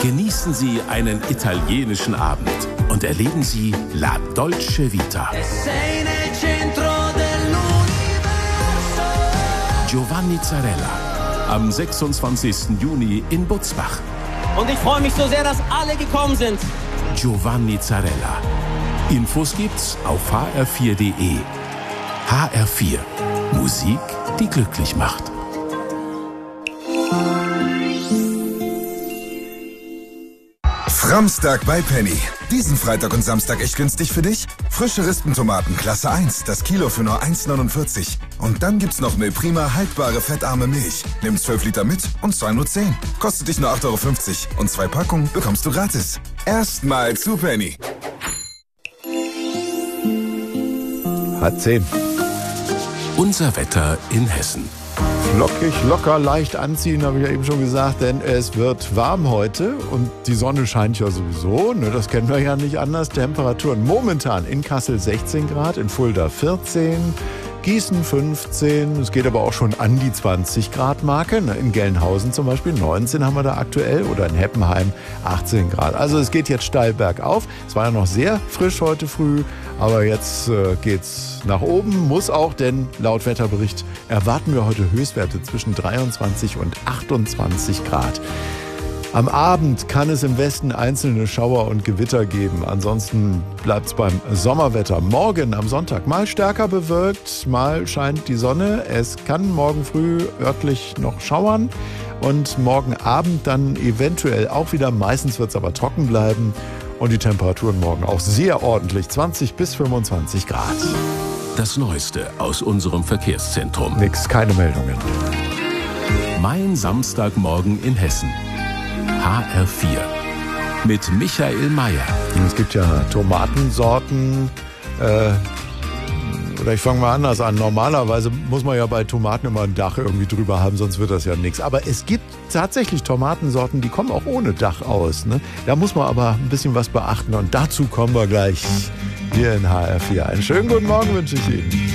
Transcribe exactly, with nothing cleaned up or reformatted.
Genießen Sie einen italienischen Abend und erleben Sie La Dolce Vita. Giovanni Zarella am sechsundzwanzigsten Juni in Butzbach. Und ich freue mich so sehr, dass alle gekommen sind. Giovanni Zarella. Infos gibt's auf h r vier punkt d e. H R vier. Musik, die glücklich macht. Framstag bei Penny. Diesen Freitag und Samstag echt günstig für dich? Frische Rispentomaten Klasse eins, das Kilo für nur eins neunundvierzig. Und dann gibt's noch Milprima haltbare fettarme Milch. Nimm zwölf Liter mit und zahl nur zehn. Kostet dich nur acht Euro fünfzig. Und zwei Packungen bekommst du gratis. Erstmal zu Penny. Hat zehn. Unser Wetter in Hessen. Lockig, locker, leicht anziehen, habe ich ja eben schon gesagt, denn es wird warm heute und die Sonne scheint ja sowieso, ne, das kennen wir ja nicht anders. Temperaturen momentan in Kassel sechzehn Grad, in Fulda vierzehn, Gießen fünfzehn, es geht aber auch schon an die zwanzig Grad Marke. In Gelnhausen zum Beispiel neunzehn haben wir da aktuell oder in Heppenheim achtzehn Grad. Also es geht jetzt steil bergauf. Es war ja noch sehr frisch heute früh, aber jetzt äh, geht's nach oben. Muss auch, denn laut Wetterbericht erwarten wir heute Höchstwerte zwischen dreiundzwanzig und achtundzwanzig Grad. Am Abend kann es im Westen einzelne Schauer und Gewitter geben. Ansonsten bleibt es beim Sommerwetter. Morgen am Sonntag mal stärker bewölkt, mal scheint die Sonne. Es kann morgen früh örtlich noch schauern und morgen Abend dann eventuell auch wieder. Meistens wird es aber trocken bleiben und die Temperaturen morgen auch sehr ordentlich. zwanzig bis fünfundzwanzig Grad. Das Neueste aus unserem Verkehrszentrum. Nix, keine Meldungen. Mein Samstagmorgen in Hessen. H R vier mit Michael Mayer. Es gibt ja Tomatensorten, äh, oder ich fange mal anders an. Normalerweise muss man ja bei Tomaten immer ein Dach irgendwie drüber haben, sonst wird das ja nichts. Aber es gibt tatsächlich Tomatensorten, die kommen auch ohne Dach aus. Ne? Da muss man aber ein bisschen was beachten und dazu kommen wir gleich hier in H R vier. Einen schönen guten Morgen wünsche ich Ihnen.